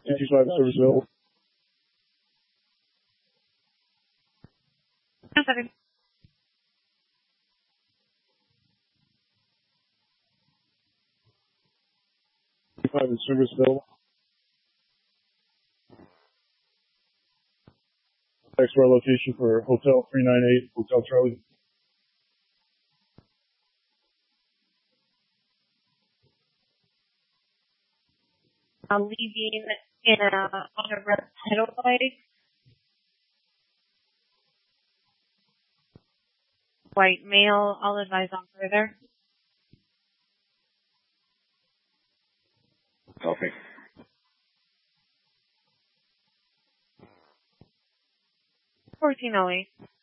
55 service available. Yes, I 55 is service available. Text to our location for Hotel 398, Hotel Charlie. leaving on a red pedal bike. White male. I'll advise on further. Okay. 1408.